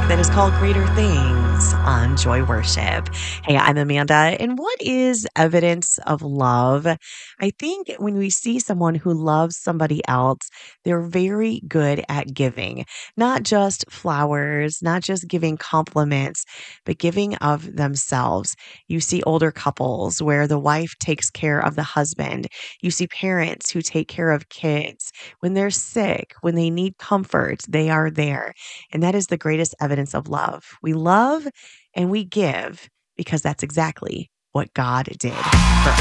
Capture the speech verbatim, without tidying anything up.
that is called Greater Things on Joy Worship. Hey, I'm Amanda. And what is evidence of love? I think when we see someone who loves somebody else, they're very good at giving, not just flowers, not just giving compliments, but giving of themselves. You see older couples where the wife takes care of the husband. You see parents who take care of kids. When they're sick, when they need comfort, they are there. And that is the greatest evidence of love. We love and we give because that's exactly what God did for